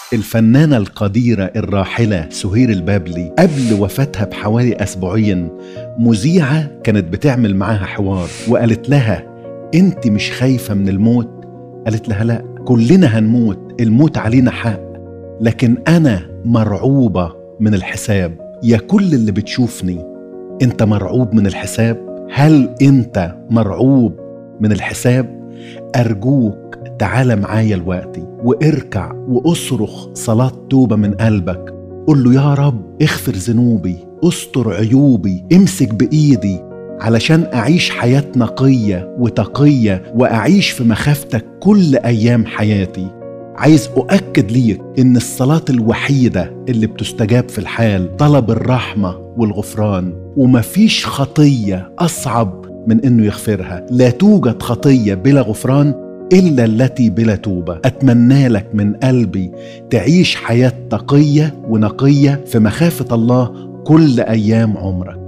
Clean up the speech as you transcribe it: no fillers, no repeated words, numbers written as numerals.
الفنانة القديرة الراحلة سهير البابلي قبل وفاتها بحوالي أسبوعين مذيعة كانت بتعمل معاها حوار وقالت لها: انت مش خايفة من الموت؟ قالت لها: لا، كلنا هنموت، الموت علينا حق، لكن أنا مرعوبة من الحساب. يا كل اللي بتشوفني، انت مرعوب من الحساب؟ هل انت مرعوب من الحساب؟ أرجوك تعال معايا الوقتي واركع واصرخ صلاة توبة من قلبك. قل له: يا رب اغفر ذنوبي، استر عيوبي، امسك بإيدي علشان أعيش حياة نقية وتقية وأعيش في مخافتك كل أيام حياتي. عايز أؤكد ليك إن الصلاة الوحيدة اللي بتستجاب في الحال طلب الرحمة والغفران، ومفيش خطية أصعب من إنه يغفرها. لا توجد خطية بلا غفران إلا التي بلا توبة. أتمنى لك من قلبي تعيش حياة تقية ونقية في مخافة الله كل أيام عمرك.